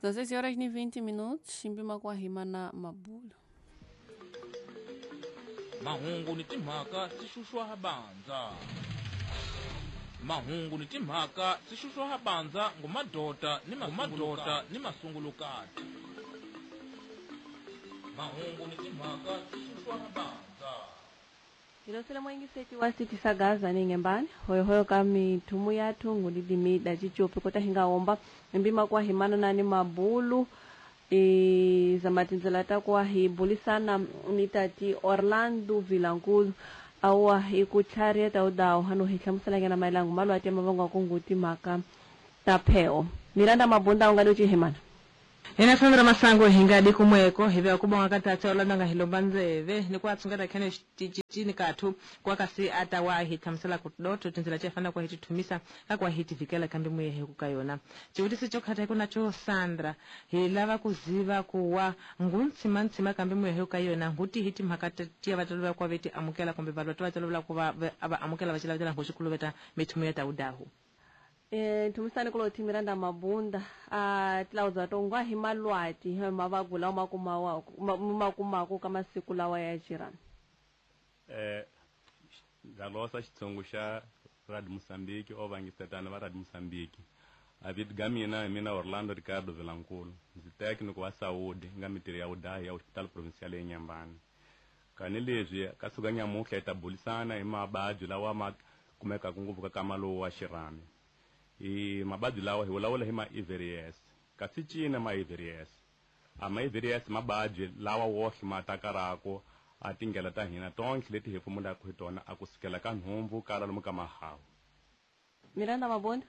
16 horas e 20 minutos, Chimbima kwa Himana Mabulo. Mahungu ni timhaka sishushwa habanza. Mahungu ni timhaka sishushwa habanza ngumadota ni masungulukati. Mahungu ni timhaka sishushwa habanza. Ilosele mwengi seti wasiti sagaza ni ngembani. Hoyo kami tumu ya tungu lidimi dajichopi kota hinga omba. Mbima kwa Himana nani Mabulu. Za matinzelata kwa hibuli sana nitati Orlando Vilankulo awa ikuchari ta udao hanu hiklamusala ngena mailangu malu ati mavongo kunguti maka tapeo Miranda Mabunda ungaluchi Himana Ena Sandra Masango hingadi kumweko hivi akubonga katacha Orlando ngahilomba nzeve ni kwa tsungata kene chichini katu kwa kasi ata wa hitamsala kudoto tinzela chafana kwa hiti tumisa kwa hiti vikela kambi mwehe kukayona chikuti cho kata kuna cho Sandra hilava kuziva kuwa nguntsima kambi mwehe kukayona nguti hiti makatatia batalo kwa veti amukela kombe balwa batalo kwa aba amukela bachila ngoshikulu beta mitumia taudahu tumisani kulo Miranda Mabunda tilauza tongwa himalwati mavagula makumako kama siku lawa ya jirani galosa chitsongo xa Radio Moçambique ovangisetana va Radio Moçambique avid gamina Orlando Ricardo Vilankulo ndzi técnico wa saúde nga mitiri ya udahi ya hospital provincial ya Nyambani kani leswi ka suka nyamuhla ta bulisana hi mabadzi lawa ma kumeka kunguvuka ka malo wa xirami mabadzi lawa hi wulawula hi ma-EVRS kasi cina ma-EVRS ma-EVRS mabadzi lawa wohle matakarako a tingela ta hina tonke leti hefumulaka hi tona a kusukela ka nhumvu kala lomu ka mahawu Miranda Mabunda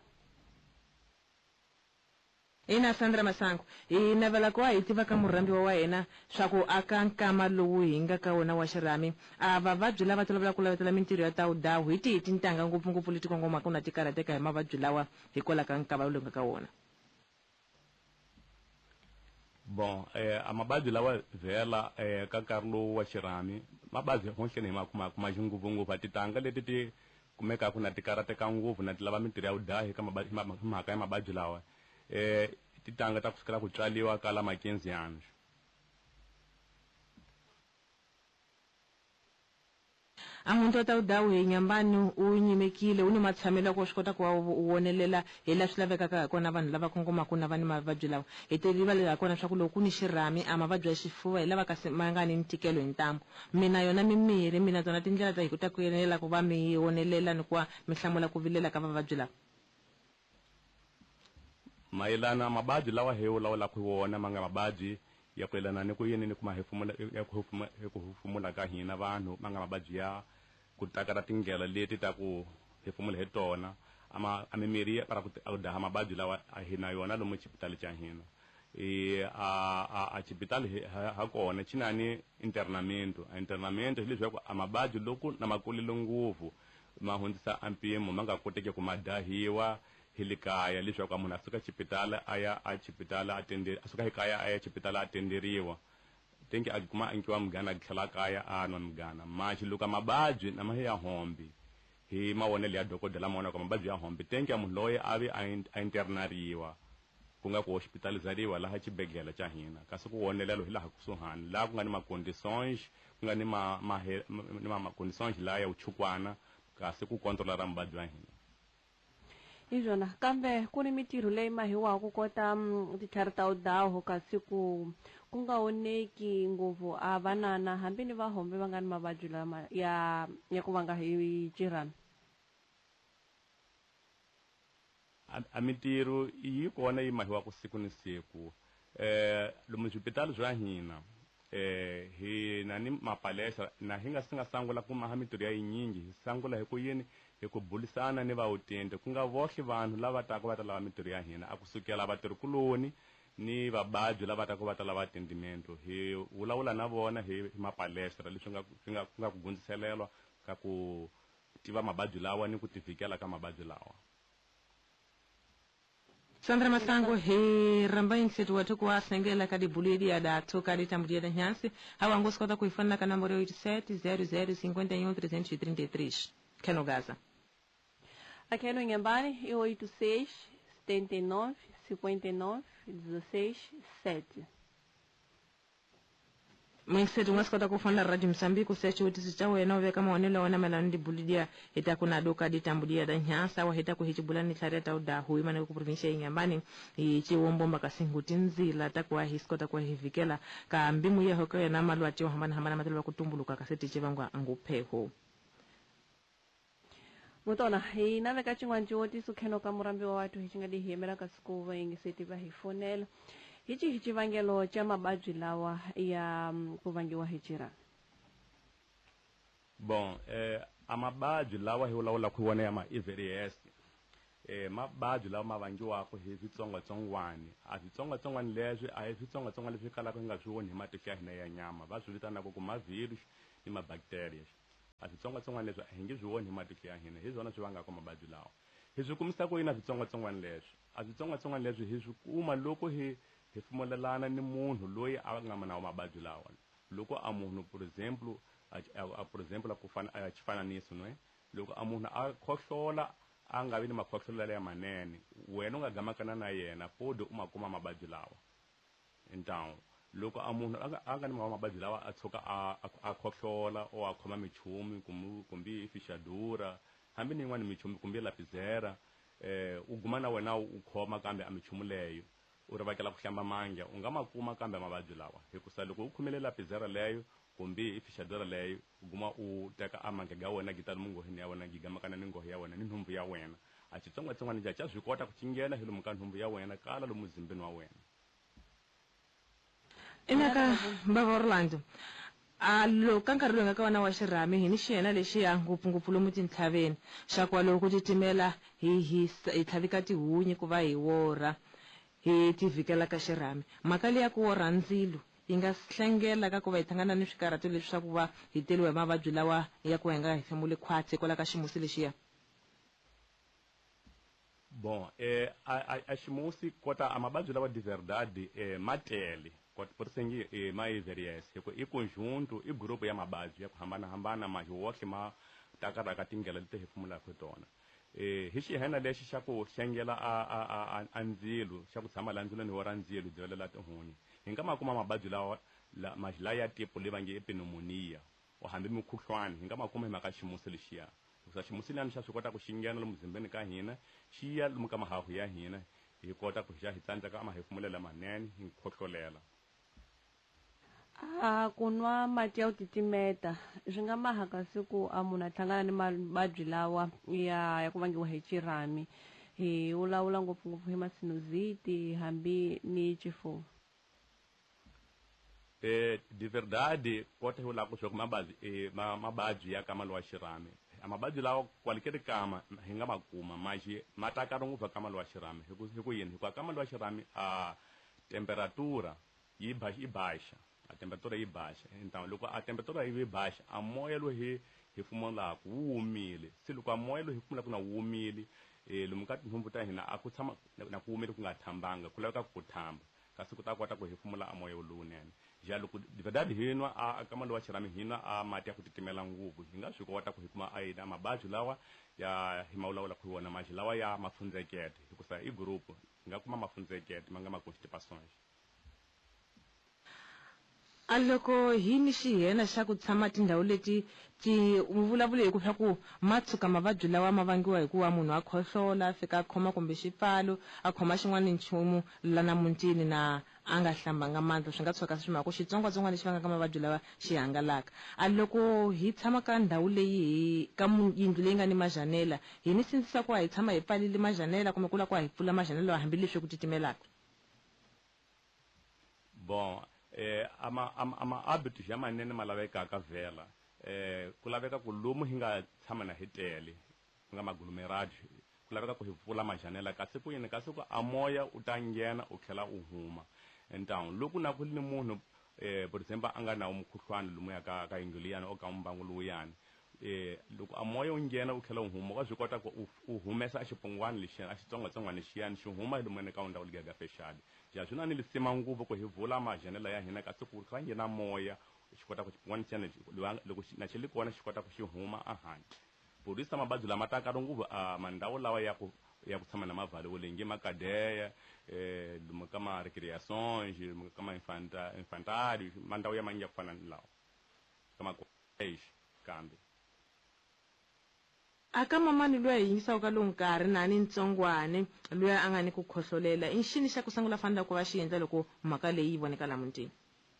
Ina Sandra Masango ina vala kwa itiva ka murambi wa yena swaku akankama lowu hinga ka wona wa xirami vavabyi lava tolovela ku lavetela mintirho ya taudahu hi tintanga ngopfungopfu leti kongoma kuna tikarateka hi mavabyi lawa hikola ka nkava lowu nga ka wona bon a mabadzi lawa vhela ka nkarhi lowu wa xirami mabadzi honhleni hi makuma xinguvunguvu a titanga leti ti kumeka ku na tikarateka ngopfu na ti lava mintirho ya udahi ka mhaka ya mabadzi lawa titanga ta kusukela ku tswaliwa kala ma 15 anos amuntu taudahu hi Nyambani unyimekile uni matshamelo ko xikota ku wonelela hela swilavekaka kona vanhu lava kongoma kuna vani mavabyi lawa heteliva le kona swa ku loko ni xirami a mavabyi ya xifuva hi lava ka mangani ntikelo hi ntambu mina yona mimiri mina tona tindlela ta hi ku ta ku yenelela ku va mi wonelela ni ku mi hlamula ku vilela ka mavabyi lawa mayelana mabadzi lawa he wulawula ku wona manga mabadzi ya ku yelana ni ku yini ni ku mahefumula ya ku hefumula ka hina vanhu manga mabadzi ya ku takara tingela leti ta ku hefumula he tona amimiri para ku daha mabadzi lawa a hina yona lomu hospital cha hina a hospital ha kona cinani internamento hileswi ku amabadzi loku na makulilo nguvu mahundzisa ampimo manga koteke ku madahiwa hilikaya leswaku munhu asuka chipitala aya a chipitala atenderi asuka hikaya aya chipitala atenderiwa tenke akuma ankiwa mgana khala kaya anwa mgana machi luka mabadzi na mahe ya hombi hi mawonele ya dokodela maona kwa mabadzi ya hombi tenke munhu loye ave a internariwa kunga ku hospitalizariwa laha chibegela cha hina kasi ku wonelelo hilaha kusuhani la kunga ni ma condições kunga ni ma condições la ya uchukwana kasi ku controller mabadzi wa hina Ijona kambe kuni mitiru leyi mahiwa ku kota titlhari ta udahu kasi ku nga oneki nguvu a vanana hambi ni vahombe va nga ni mavabyi lama ya ku vanga hi jirani a mitiru yi kona yi mahiwa ku siku ni siku lomu swipitali swa hina hi nani mapalesha na hinga singa sangula ku maha mitiru ya yinyingi hi sangula hi ku yini hi ku bulisana ni vautende ku nga vohle vanhu lava taka va ta lava mintirho ya hina a kusukela vatirhikuloni ni vabadzi lava taka va ta lava atendimento hi wulawula na vona hi mapalestra leswi nga ku gundziselelwa ka ku tiva mabadzi lawa ni ku tivikela ka mabadzi lawa Sandra Masango he ramba insetu watu kwa sengela kadi bulidi ya da toka di tambudia da nyansi hawa ngoskota kuifana ka nambari 870051 Keno Gaza Aqui no Inhambane, 86 79 59 16 7. Mwingiseti unga sikota kufanda Radio Msambiki usechi utisi chawe enove kama wanele wana melandi bulidia hita kuna doka ditambudia da nyasa wa hita kuhichibula ni tareta uda huimane kuprovincia ingambani ichi wombomba kasinguti nzila takuwa hiskota kwa hivikela ka mbimu ya hoko ya nama luati wa hamana matelu kutumbuluka kaseti chivangwa angupeho. Mutona inaveka chingwa njioti sukheno kamurambi wa watu hichingadi hiyemera kasikuwa ingiseti va hifonela. Hichi vangelo cha mabadzi lawa ya kuvangiwa hichira. Bon, amabadzi lawa hiwala kuwane ama EVRS. Mabadzi lawa mavangiwa ko hivitsongwatsongwani. Avitsongwatsongwani lezwe ahivitsongwatsongwani lefikala ko ngazvioni himatefya hina ya nyama. Vazvivitana ko kumavirus ni mabacteria. Avitsongwatsongwani lezwe ahingizvioni himatefya hina. Hizvona zvivanga ko mabadzi lawa. Hizvikumisa ko ina vitsongwatsongwani lezwe. Avitsongwatsongwani lezwe hizvikuma loko hefumolelana ni munhu loyi a nga na mabadzi lawa. Loko a munhu por exemplo kufana chifananiso no loko a munhu a khohlola a nga vi ni makhohlolela ya manene wena unga gamakana na yena pode umakuma mabadzi lawa. Então loko a munhu a nga ni mabadzi lawa a tshoka a khohlola o a khoma michumi kumbe fixadura hambi ni yin'wana michumi kumbe lapizera uguma na wena u khoma kambe a michumu leyo urivakela ku hlamba mangya u nga makuma kambe mabadzi lawa hikusa loko u khumele lapizera leyo kumbe ifixadura leyo uguma u teka a mangya ga wena gitali mungohini ya wena gigamakana ni ngoho ya wena ni nhumbu ya wena a xitsongwatsongwana ja xa swi kota ku cingela hi lomu ka nhumbu ya wena kala lomu muzimbeni wa wena. Inaka Baba Orlando lo ka nkarhi lowu nga ka vana wa xirhami hi ni xiyena lexi ya ngopfungopfu lomu tintlhaveni xa kwaloku ku titimela hi tlhavika tihunyi ku va hi wora hi tivikela ka xirhami mhaka leyi ya ku worha ndzilo yi nga hlengela ka ku va hi hlangana ni swikarhato leswi swa ku va hi teliwa hi mavabyi lawa ya ku hi nga hefemuli khwatsi kwala ka ximusi lexiya. Bon, a ximusi kota a mabadzi lawa de verdade matele por sengi ma EVRS i conjunto i grupo ya mabadzi ya ku hambanahambana ma hi wohle ma takaraka tingela leti hefemulaka tona. Hi xihena lexi xa ku hlengela a ndzilo xa ku tshama la ndzilweni wa ra ndzilo dzivelela tihunyi hi nga makuma mabadzi lawa la ya tipo leyi va nge pneumonia o hambi mikhuhlwani hi nga makuma hi mhaka ximusi lexiya hikusa ximusi liyani xa swi kota ku xi nghena lomu muzimbeni ka hina xi ya lomu ka mahahu ya hina hi kota ku xa hi tsandzeka mahefumulela manene hi khohlolela. Ku nwa mati ya ku titimeta swi nga maha kasi ku a munhu a hlangana ni mabadzi lawa ya ku vangiwa hi xirhami hi wulawula ngopfungopfu hi masinuziti hambi ni chifuva. De verdade kota hi wula ku swa ku mabadzi ya kama lowa xirhami mabadzi lawa kwalekere kama hi nga makuma maji matakara ngopfu kama lowa xirhami hi ku yini hikuva kama lowa xirhami a temperatura yi baixa a temperatura yi baixa então loko a temperatura yi baixa a moya lo hi hefumulaka wu humile se loko a moya lo hefumulaka na wu humile lomu ka tinhumbu ta hina a ku tshama na ku humile ku nga thambanga ku laveka ku thamba kasi ku ta kota ku hefumula a moya lowunene ja loko de verdade hinwa a kama lowa xirhami hina a mati ya ku titimela nguvu hi nga swi kota ku hi kuma a yina mabadzi lawa ya hi mawulawula ku wona maji lawa ya mafundzekete hikusa i grupo hi nga kuma mafundzekete ma nga ma-constipações. A loko hi ni xihena xa ku tshama tindhawu leti vulavula hi ku swa ku ma tshuka mavabyi lawa ma vangiwa hi ku va munhu a khohlola fika a khoma kumbe xipfalo a khoma xin'wana nchumu la namutini na a nga hlambanga mandla swi nga tshuka swi mhaka ku xitsongwatsongwana lexi vangaka mavabyi lawa xi hangalaka. A loko hi tshama ka ndhawu leyi ka yindlu leyi nga ni mazhanela hi ni sindzisa ku hi tshama hi pfalile mazhanela kumbe ku la ku hi pfula mazhanela hambileswi ku titimelaka. Bon, ama habitus ya manene ma lavekaka vhela ku laveka ku lomu hi nga tshama na hi tele ku nga maglomerage ku laveka ku hi pfula mazhanela kasi ku yini kasi ku a moya u ta nghena u tlhela u huma. Então loko na ku ni munhu por exemplo a nga na mukhuhlwana lomu ya ka yindlu liyani o ka mbangu lowuyani loko a moya u nghena u tlhela u huma wa swi kota ku u humesa a xipungwana lexiyani a xitsongwatsongwana xiyani xi huma hi lomu ka ndhawu leyi nga fexali ja swi na ni lisima nguvu ku hi vula mazhanela ya hina kasi ku ka nghena moya xi kota ku xipungwana xiyani loko na xi li kona xi kota ku xi huma a handle. Porisa mabadzi lama taka nguvu a mandhawu lawa ya ku ya ku tshama na mavhale wo lengi makadeya lomu ka ma-recreations lomu ka ma-infantari mandawu ya mangi ya ku fana ni lawa ka ma-college kambe aka mamani loyi a yingisaka ka lowu nkarhi nani ntsongwane loyi a nga ni ku khohlolela i xini xa ku sungula fanela ku va xi endla loko mhaka leyi yi voneka laha mutini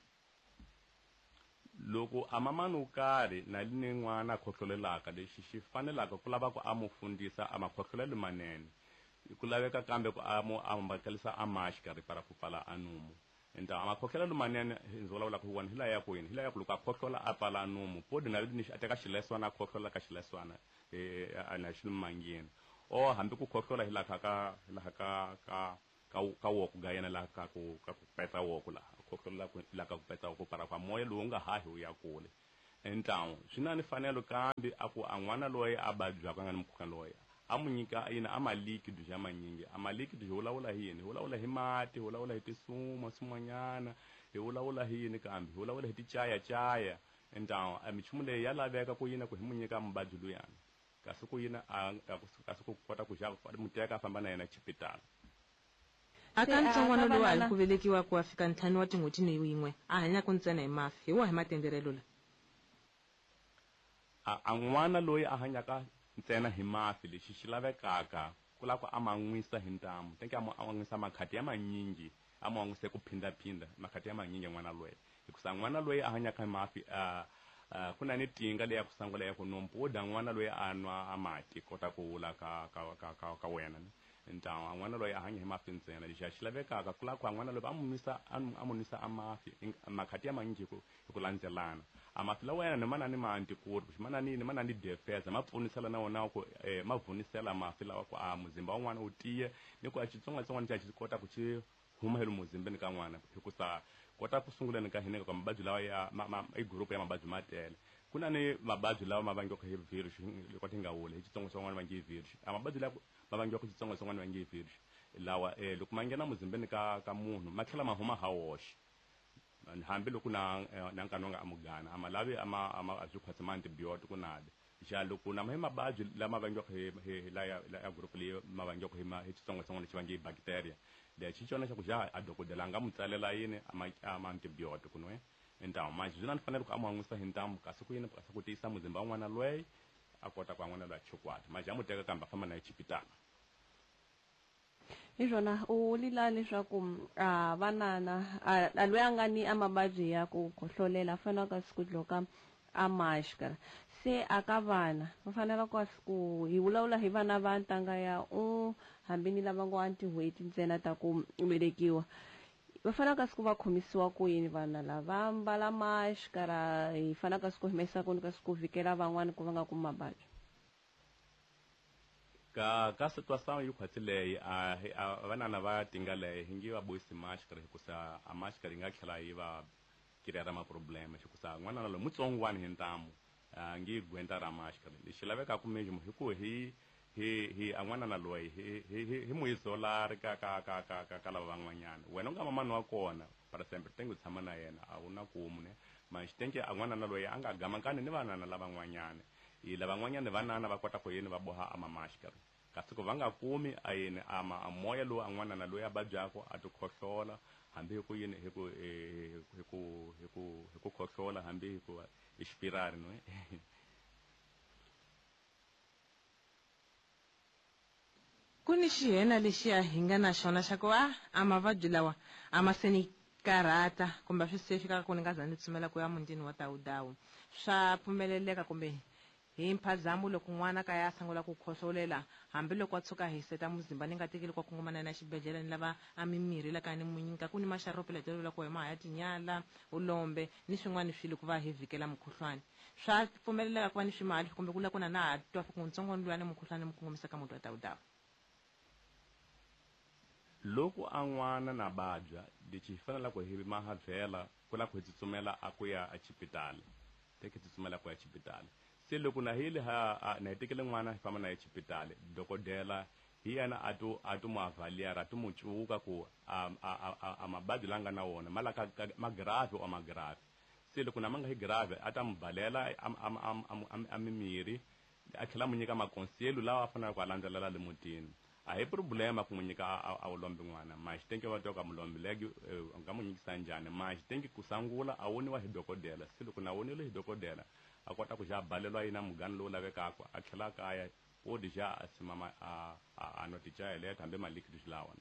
loko a mamani wo karhi na ni n'wana a khohlolelaka lexi xi fanelaka ku lava ku a mu fundisa a makhohlolelo manene ku laveka kambe ku a mbakalisa a maxikari para ku pfala a nomu enta a makhohlolelo manene ndzi vulavula ku wona hi laha ya ku yini hi laha ya ku loko a khohlola a pfala nomu podi na lexi a teka xileswana a khohlola ka xileswana a na xi mangini o hambi ku khohlola hi laha ka woko ga yena laha ka ku petsa woko laha khohlola laha ka ku petsa woko para kwa moya lowu nga hahi wu ya kule entawu swi na ni fanelo kambe a ku a n'wana loyi a babyaka a nga ni mukhuhlwana loyi a mu nyika yini a malikidi bya manyingi a malikidi byi vulavula hi yini hi vulavula hi mati hi vulavula hi tisuma swin'wanyana hi vulavula hi yini kambe hi vulavula hi ticayacaya entawu a minchumu leyi ya laveka ku yina ku hi mu nyika muvabyi luyani kasi ku yina kasi ku kota ku xa mu teka a famba na yena chipitala aka ntsongwana lowu a hi ku velekiwa ku wa fika ntlhanu wa tin'hweti ni yin'we a hanyaka ntsena hi mafi hi wa hi matenderelo la a n'wana loyi a hanyaka ntsena hi mafi lexi xi lavekaka ku lava ku a ma n'wisa hi ntamu tenke a n'wisa makhati ya manyingi a ma n'wise ku phindaphinda makhati ya manyingi n'wana loyi hikusa n'wana loyi a hanyaka hi mafi ku na ni tinga leyi ya ku sangula ya ku nompuda n'wana loyi a nwa a mati kota ku wula ka wena ntawu a n'wana loyi a hanya hi mafi ntsena lexi a xi lavekaka ku lava ku a n'wana loyi a mu nwisa a mafi makhati ya manyingi hi ku landzelana a mafi lawa yana ni manani ma antikuri ni manani defeza ma pfunisela na wona ku ma vunisela mafi lawa ku a muzimba wa n'wana wu tiye ni ku a xitsongwatsongwana xi kota ku xi huma helo muzimbeni ka n'wana hikusa kota ku sunguleni ka hina ka mababyi lawa ya i group ya mababyi ma tele ku na ni mababyi lawa ma vangiwaka hi virus loko ti nga wuli hi xitsongwatsongwana va nge hi virus a mababyi lawa ma vangiwaka hi xitsongwatsongwana va nge hi virus lawa loko ma nghena muzimbeni ka munhu ma tlhela ma huma ha woxe hambi loko na nkani wa nga amugana a ma lavi a byi khwatsi ma antibiotic kunade xa loko na hi mababyi lama vangiwaka hi la ya group leyi ma vangiwaka hi xitsongwatsongwana lexi va nge hi bacteria lexi xona xa ku xa a dokodela a nga mu tsalela yini a ma antibiotic kunwe entawu manje byi na ni fanele ku a mu n'wisa hi ntamu kasi ku yini kasi ku tiyisa muzimba wa n'wana loyi a kota ku a n'wana loyi a chokwata manje a mu teka kambe a famba na hi chipitala hi swona u lila leswaku vanana a loyi a nga ni a mavabyi ya ku khohlolela a fanelaka siku loka a maxikara se aka vana va fanela ku hi vulavula hi vana va ntanga ya hambi ni lava ngo tin'hweti ntsena ta ku velekiwa va fanelaka siku va khomisiwa ku yini vana lava mbala maxikara hi fanelaka siku humesa ku ka siku vhikela van'wana ku va nga kumi mavabyi ka situação yi khwatsi leyi a vanana va tinga leyi hi nge va boyisi maxikari hikusa a maxikari yi nga tlhela yi va kirera maproblema hikusa n'wanana loyi mutsongwana hi ntamu a nge gwenta ra maxikari lexi lavekaka mejimo hi ku hi a n'wanana loyi hi mu isolari ka lava van'wanyana wena u nga mamani wa kona par exemple tenge u tshama na yena a wu na kumu ne ma xitenke a n'wanana loyi a nga gamakani ni vanana lavan'wanyana lavan'wanyana vanana va kota ku yini va boha a mamaxikari kasi ku va nga kumi a yini a moya lowu a n'wanana loyi a babyaka a ti khohlola hambi hi ku yini hi ku khohlola hambi hi ku i xipirari no ku ni xihena lexiya hi nga na xona xa ku a mavabyi lawa a ma se ni karhata kumbe swi se fika ku ni nga za ni tsumela ku ya mutini wa tawudawu swa pfumeleleka kumbe hi mphazamo loko n'wana ka ya sungula ku khohlolela hambiloko a tshuka hi seta muzimba ni nga tekeli kwa kongomana na xibedhlele ni lava a mimirhi la ka ni mu nyika ku ni maxarope letelo la ku hi mahaya tinyala ulombe ni swin'wana swilo ku va hi vhikela mukhuhlwana swa pfumeleleka ku va ni swimali kumbe ku la ku na ha twa ku ntsongwana luya ni mukhuhlwana mu kongomisa ka muti wa tawudawu loko a n'wana na babya lexi hi fanelaka hi mahavhela ku la ku hi tsutsumela a ku ya a chipitali teke tsutsumela ku ya chipitali se loko na hili na hi tekele n'wana hi famba na hi chipitali dokodela hi yena a tu mu avaliyara a tu mu cuka ku a mababyi la nga na wona ma laka magrave or magrave se loko na ma nga hi grave a ta mu balela a mimirhi a tlhela mu nyika makonselu lawa a faneleke a landzelela le mutini a hi problema ku n'wi nyika a wu lombi n'wana ma xi tenke va twa ka mulombi legi u nga n'wi nyikisa njhani ma xi tenke ku sangula a woniwa hi dokodela se loko na wonile hi dokodela a kota ku xa balelwa yina mugani lowu lavekaka a tlhela kaya o deja a simama a notichayeleta hambi malikiti swi lawa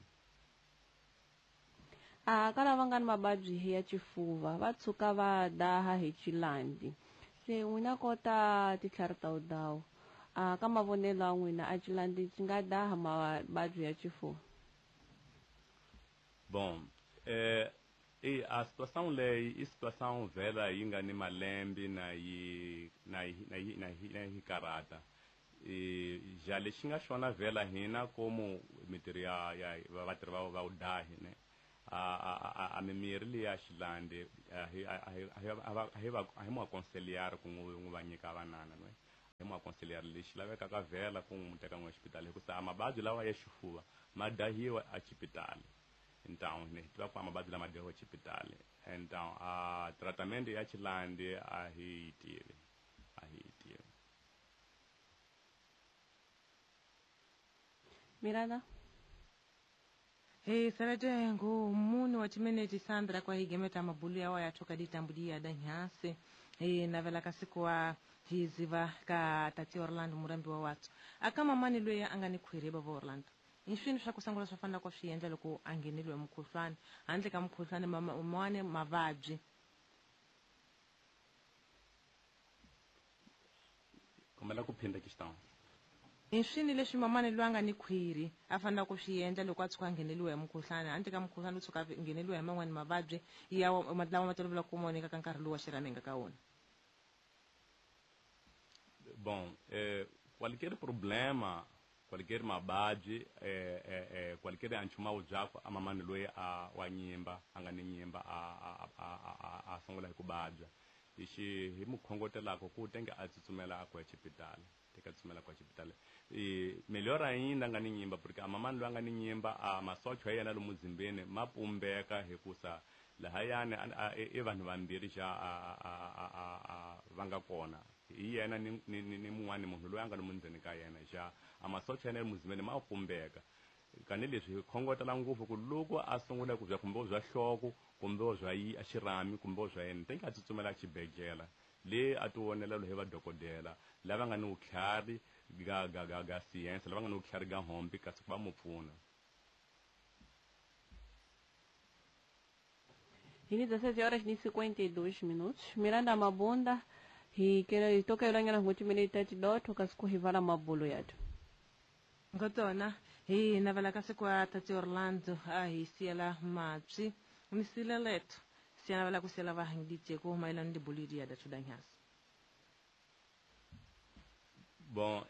ka lava nga ni mavabyi ya chifuva va tshuka va daha hi chilandi se n'wina kota titlhari ta udawu ka mavonelo ya n'wina a chilandi xi nga daha mavabyi ya chifuva bom a situação leyi i situação vhela yi nga ni malembe na yi karata ja lexi nga xona vhela hina como mitirho ya vatirhi va udahi ne a mimirhi leyi ya xilandi a hi mu aconselhar ku n'wi va nyika vanana no hi mu aconselhar lexi lavekaka vhela ku n'wi teka n'wi exipitali hikusa a mavabyi lawa ya xifuva ma dahiwa a xipitali então ni tiva ku a mavabyi lama dahiwa xipitali então a tratamento ya xilandi a hi tivi Miranda sarate ngo munu wa chimeneti Sandra kwa higemeta mabulu yawa yatoka ditambudi ya danyase navela kasiku wa hiziva ka tati Orlando murambi wa watu akama mani lwe ya angani kuhireba wa Orlando inswini swa kusangula swafanda kwa shienza loko angenilwe mkuhlwane handle ka mkuhlwane mwane mavabyi kombela ku phinda questão inswini leswi mamani lwanga ni khwiri a fanele ku swi endla loko a tshuka ngheneliwe hi mukhuhlwana handle ka mukhuhlwana u tshuka ngheneliwe hi man'wani mavabyi ya lawa ma tolovela ku moneka ka nkarhi lowu wa xiranenga ka wona bom qualquer problema qualquer mavabyi qualquer anchumau byakho a mamani loyi a wa nyimba a nga ni nyimba a sungula hi ku vabya lexi hi mu khongotelaka ku tenge a tsutsumela ku ya xipitali teka tsutsumela ku ya xipitali melhor ainda nga ni nyimba porque a mamani loyi a nga ni nyimba a masocha ya yena lomu muzimbeni ma pumbeka hikusa lahayani i vanhu vambirhi xa va nga kona hi yena ni mun'wani munhu loyi a nga lomu ndzeni ka yena xa a masocha ya yena muzimbeni ma pumbeka kanileswi hi khongotela ngopfu ku loko a sungula ku bya kumbe bya nhloko kumbe bya a xirhami kumbe bya yena tenge a tsutsumela xibedhlele le a ti vonela hi va dokodela lava nga ni vutlhari ga science lava nga ni vutlhari ga hombi kasi ku va mu pfuna Ini 16 horas ni 52 minutos. Miranda Mabunda, hi toka yolangana nguti minute dot ukasiku hivala mabulu yatu. ngotona hi navela kasiku a tati Orlando a hi siela matsi ni sile leto siya navela ku siela vahangitse ko mailani di bolidi ya datu danyasi bon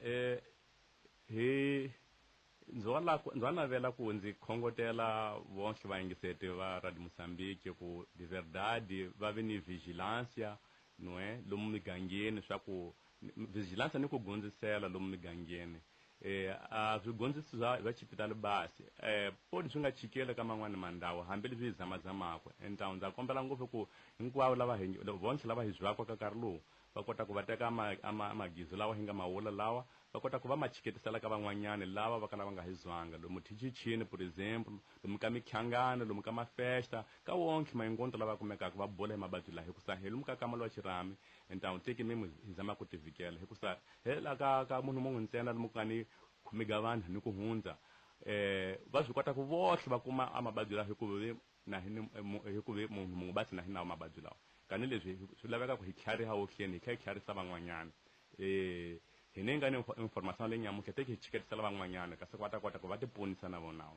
ndzo navela ku ndzi khongotela vonke vayingiseti va Radio Moçambique ku de verdade va ve ni vigilância não é lomu migangeni swa ku vigilância ni ku gondzisela lomu migangeni a swigondzisi bya xipitali basi podi swi nga chikela ka man'wani mandhawu hambi leswi hi zamazamaka então ndza kombela ngopfu ku hinkwavo vonke lava hi byaka ka nkarhi lowu va kota ku va teka magizo lawa hi nga mawula lawa va kota ku va ma chiketisela ka van'wanyani lava va ka lava nga hi zwanga lomu tichichini por exemplo lomu ka mikhangano lomu ka mafesta ka wonke maingonto lava kumekaka va bola hi mabadzi laha hikusa hi lomu ka kamalo wa xirhami então teki mimi hi zama ku tivikela hikusa hela ka munhu mun'we ntsena lomu ka ni khumiga vanhu ni ku hundza va swi kota ku vohle va kuma a mabadzi lawa hikuva munhu mun'we basi na hi nawu mabadzi lawa kanileswi swi laveka ku hi tlhariha wohleni hi tlhe hi tlharisa van'wanyana hi ne nga ni information leyi nyamuhle teki hi chiketisela van'wanyana kasi va ta kota ku va tiponisa na vonawo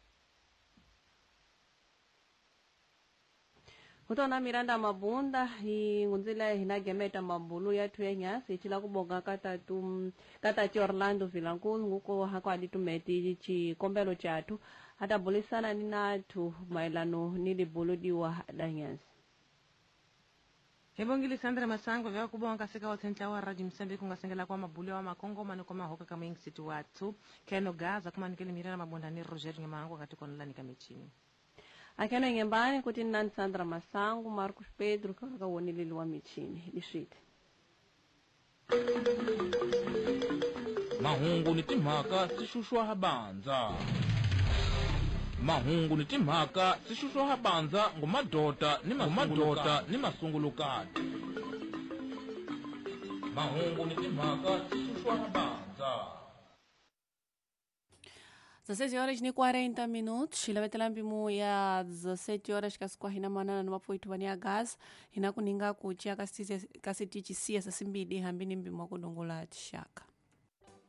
Kutona Miranda Mabunda hi ngunzila hina gemeta mabulu ya tuenyasi chila kubonga kata Orlando Vilankulu nguko hako aditumeti chi kombelo chatu hata bulisana ni natu mailano nili buludiwa danyasi hebongili Sandra Masango vya kubonga sika watentla wa Radio Moçambique ngasengela kwa mabulu wa makongo mani kwa mahoka kama ingisiti watu keno gaza kuma nikele Miranda Mabunda ni Roger Nyamango katika nilani kamichini Akena ngembani kuti nani Sandra Masango Marcos Pedro kaka wonilili wa michini lishite mahungu ni timhaka swishushwa habandza mahungu ni timhaka swishushwa habandza ngumadota ni masungulukati mahungu ni timhaka swishushwa habandza 16 horas ni 40 minutos ilavetela mpimu ya 17 horas kasikuahina manana numapoituvani ya gás hinakuninga kucia kasitichisiya sasimbidi hambini mpimu wa kudongula tixaka